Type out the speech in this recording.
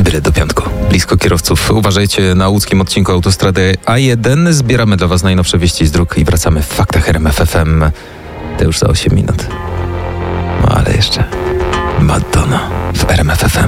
Byle do piątku. Blisko kierowców. Uważajcie na łódzkim odcinku autostrady A1. Zbieramy dla Was najnowsze wieści z dróg i wracamy w faktach RMF FM. To już za 8 minut. No ale jeszcze Madonna w RMF FM.